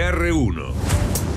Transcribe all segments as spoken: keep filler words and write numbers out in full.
R uno.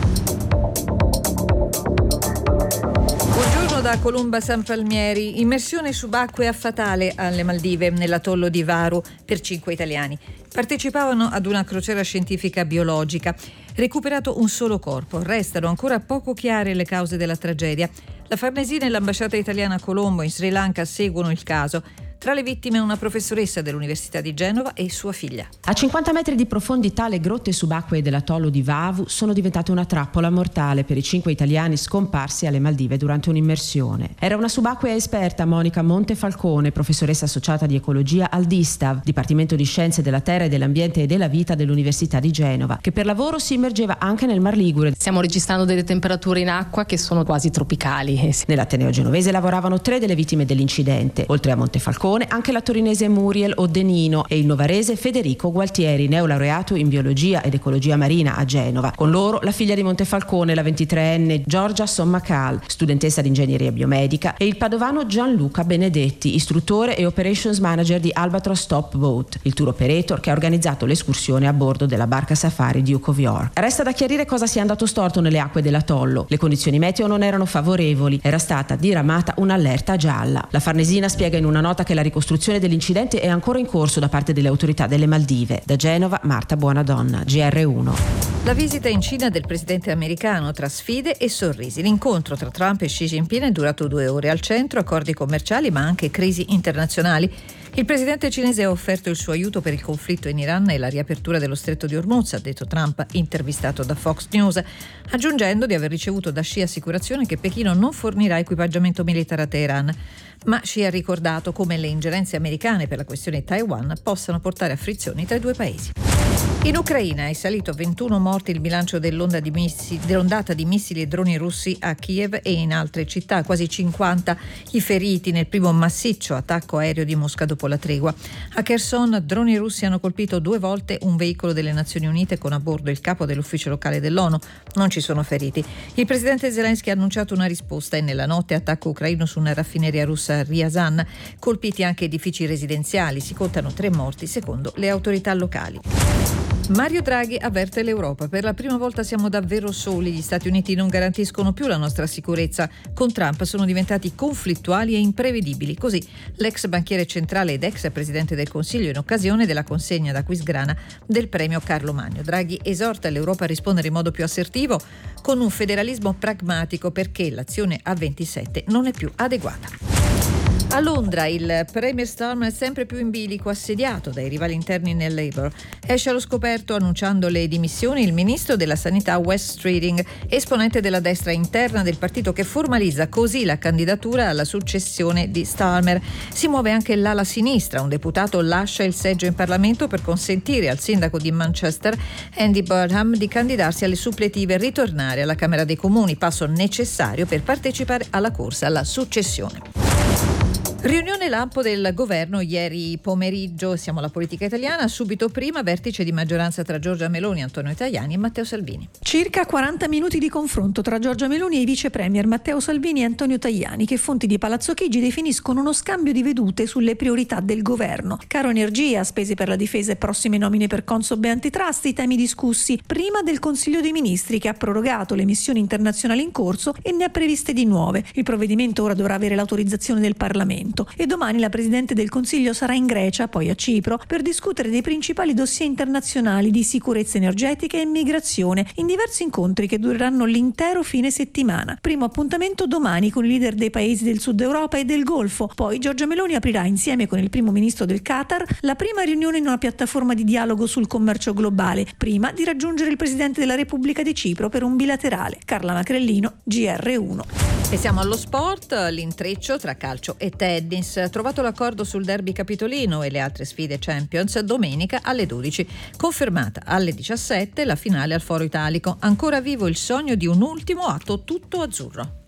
Buongiorno da Colomba San Palmieri. Immersione subacquea fatale alle Maldive, nell'atollo di Varu, per cinque italiani. Partecipavano ad una crociera scientifica biologica. Recuperato un solo corpo. Restano ancora poco chiare le cause della tragedia. La Farnesina e l'ambasciata italiana a Colombo, in Sri Lanka, seguono il caso. Tra le vittime una professoressa dell'Università di Genova e sua figlia. A cinquanta metri di profondità le grotte subacquee dell'atollo di Vavu sono diventate una trappola mortale per i cinque italiani scomparsi alle Maldive durante un'immersione. Era una subacquea esperta, Monica Montefalcone, professoressa associata di ecologia al DISTAV, Dipartimento di Scienze della Terra e dell'Ambiente e della Vita dell'Università di Genova, che per lavoro si immergeva anche nel Mar Ligure. Stiamo registrando delle temperature in acqua che sono quasi tropicali. Nell'Ateneo genovese lavoravano tre delle vittime dell'incidente. Oltre a Montefalcone, anche la torinese Muriel Odenino e il novarese Federico Gualtieri, neolaureato in biologia ed ecologia marina a Genova. Con loro la figlia di Montefalcone, la ventitreenne Giorgia Sommacal, studentessa di ingegneria biomedica, e il padovano Gianluca Benedetti, istruttore e operations manager di Albatross Top Boat, il tour operator che ha organizzato l'escursione a bordo della barca safari Duke of York. Resta da chiarire cosa sia andato storto nelle acque dell'atollo. Le condizioni meteo non erano favorevoli, era stata diramata un'allerta gialla. La Farnesina spiega in una nota che la ricostruzione dell'incidente è ancora in corso da parte delle autorità delle Maldive. Da Genova, Marta Buonadonna, G R uno. La visita in Cina del presidente americano, tra sfide e sorrisi. L'incontro tra Trump e Xi Jinping è durato due ore. Al centro accordi commerciali ma anche crisi internazionali. Il presidente cinese ha offerto il suo aiuto per il conflitto in Iran e la riapertura dello stretto di Hormuz, ha detto Trump, intervistato da Fox News, aggiungendo di aver ricevuto da Xi assicurazione che Pechino non fornirà equipaggiamento militare a Teheran. Ma Xi ha ricordato come le ingerenze americane per la questione Taiwan possano portare a frizioni tra i due paesi. In Ucraina è salito a ventuno morti il bilancio dell'onda di missi, dell'ondata di missili e droni russi a Kiev e in altre città, quasi cinquanta i feriti nel primo massiccio attacco aereo di Mosca dopo la tregua. A Kherson droni russi hanno colpito due volte un veicolo delle Nazioni Unite con a bordo il capo dell'ufficio locale dell'ONU. Non ci sono feriti. Il presidente Zelensky ha annunciato una risposta e nella notte attacco ucraino su una raffineria russa a Ryazan. Colpiti anche edifici residenziali, si contano tre morti secondo le autorità locali. Mario Draghi avverte l'Europa. Per la prima volta siamo davvero soli. Gli Stati Uniti non garantiscono più la nostra sicurezza. Con Trump sono diventati conflittuali e imprevedibili. Così l'ex banchiere centrale ed ex presidente del Consiglio in occasione della consegna da Quisgrana del premio Carlo Magno. Draghi esorta l'Europa a rispondere in modo più assertivo con un federalismo pragmatico perché l'azione a ventisette non è più adeguata. A Londra il premier Starmer è sempre più in bilico, assediato dai rivali interni nel Labour. Esce allo scoperto annunciando le dimissioni il ministro della sanità Wes Streeting, esponente della destra interna del partito che formalizza così la candidatura alla successione di Starmer. Si muove anche l'ala sinistra, un deputato lascia il seggio in Parlamento per consentire al sindaco di Manchester, Andy Burnham, di candidarsi alle suppletive e ritornare alla Camera dei Comuni, passo necessario per partecipare alla corsa alla successione. Riunione lampo del governo ieri pomeriggio, siamo alla politica italiana, subito prima vertice di maggioranza tra Giorgia Meloni, Antonio Tajani e Matteo Salvini. Circa quaranta minuti di confronto tra Giorgia Meloni e i vice premier Matteo Salvini e Antonio Tajani, che fonti di Palazzo Chigi definiscono uno scambio di vedute sulle priorità del governo. Caro energia, spese per la difesa e prossime nomine per Consob e antitrust, i temi discussi prima del Consiglio dei Ministri che ha prorogato le missioni internazionali in corso e ne ha previste di nuove. Il provvedimento ora dovrà avere l'autorizzazione del Parlamento. E domani la Presidente del Consiglio sarà in Grecia, poi a Cipro, per discutere dei principali dossier internazionali di sicurezza energetica e immigrazione in diversi incontri che dureranno l'intero fine settimana. Primo appuntamento domani con i leader dei paesi del Sud Europa e del Golfo. Poi Giorgia Meloni aprirà insieme con il primo ministro del Qatar la prima riunione in una piattaforma di dialogo sul commercio globale, prima di raggiungere il Presidente della Repubblica di Cipro per un bilaterale. Carla Macrellino, G R uno. E siamo allo sport, l'intreccio tra calcio e tennis. Trovato l'accordo sul derby capitolino e le altre sfide Champions, domenica alle dodici. Confermata alle diciassette la finale al Foro Italico. Ancora vivo il sogno di un ultimo atto tutto azzurro.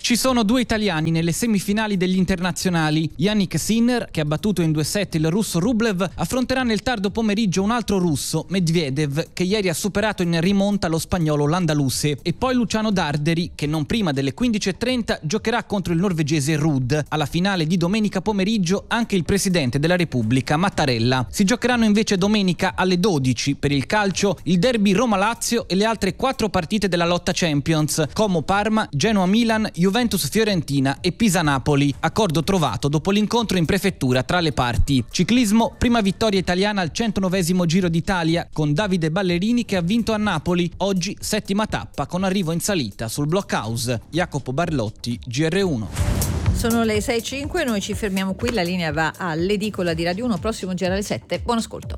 Ci sono due italiani nelle semifinali degli internazionali. Yannick Sinner, che ha battuto in due set il russo Rublev, affronterà nel tardo pomeriggio un altro russo, Medvedev, che ieri ha superato in rimonta lo spagnolo Landaluse. E poi Luciano Darderi, che non prima delle quindici e trenta giocherà contro il norvegese Ruud. Alla finale di domenica pomeriggio anche il presidente della Repubblica, Mattarella. Si giocheranno invece domenica alle dodici per il calcio il derby Roma-Lazio e le altre quattro partite della lotta Champions: Como-Parma, Genoa-Milan, Juventus-Fiorentina e Pisa-Napoli. Accordo trovato dopo l'incontro in prefettura tra le parti. Ciclismo, prima vittoria italiana al centonovesimo Giro d'Italia con Davide Ballerini che ha vinto a Napoli. Oggi settima tappa con arrivo in salita sul Blockhouse. Jacopo Barlotti, G R uno. Sono le sei e cinque, noi ci fermiamo qui, la linea va all'edicola di Radio uno, prossimo giro alle sette. Buon ascolto.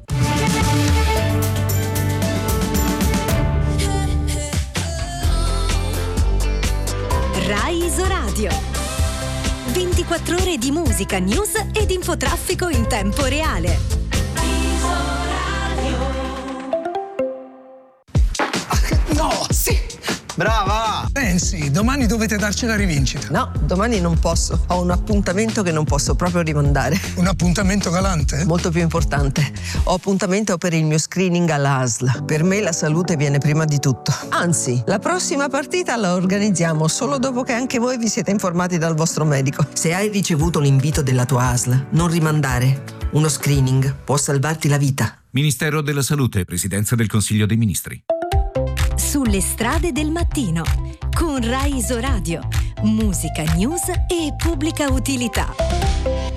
Rai Isoradio. ventiquattro ore di musica, news ed infotraffico in tempo reale. Isoradio. No, sì! Brava! Pensi, domani dovete darci la rivincita. No, domani non posso. Ho un appuntamento che non posso proprio rimandare. Un appuntamento galante? Molto più importante. Ho appuntamento per il mio screening all'A S L. Per me la salute viene prima di tutto. Anzi, la prossima partita la organizziamo solo dopo che anche voi vi siete informati dal vostro medico. Se hai ricevuto l'invito della tua A S L, non rimandare. Uno screening può salvarti la vita. Ministero della Salute, Presidenza del Consiglio dei Ministri. Sulle strade del mattino con Rai Isoradio, musica, news e pubblica utilità.